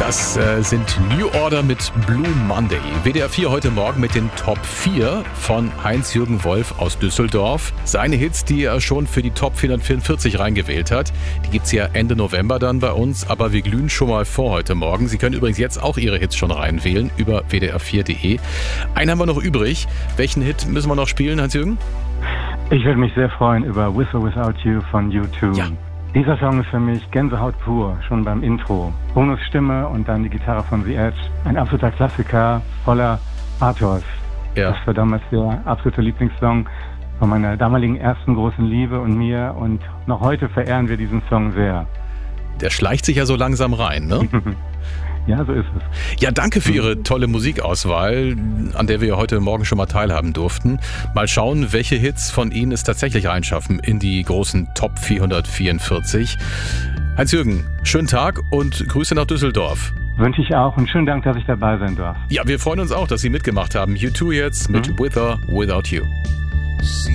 Das sind New Order mit Blue Monday. WDR 4 heute Morgen mit den Top 4 von Heinz-Jürgen Wolf aus Düsseldorf. Seine Hits, die er schon für die Top 444 reingewählt hat, die gibt's ja Ende November dann bei uns, aber wir glühen schon mal vor heute Morgen. Sie können übrigens jetzt auch Ihre Hits schon reinwählen über wdr4.de. Einen haben wir noch übrig. Welchen Hit müssen wir noch spielen, Heinz-Jürgen? Ich würde mich sehr freuen über With or Without You von U2. Ja. Dieser Song ist für mich Gänsehaut pur, schon beim Intro. Bonos Stimme und dann die Gitarre von The Edge. Ein absoluter Klassiker, voller Pathos. Ja. Das war damals der absolute Lieblingssong von meiner damaligen ersten großen Liebe und mir. Und noch heute verehren wir diesen Song sehr. Der schleicht sich ja so langsam rein, ne? Ja, so ist es. Ja, danke für Ihre tolle Musikauswahl, an der wir heute Morgen schon mal teilhaben durften. Mal schauen, welche Hits von Ihnen es tatsächlich reinschaffen in die großen Top 444. Heinz-Jürgen, schönen Tag und Grüße nach Düsseldorf. Wünsche ich auch und schönen Dank, dass ich dabei sein darf. Ja, wir freuen uns auch, dass Sie mitgemacht haben. U2 jetzt mit With or Without You.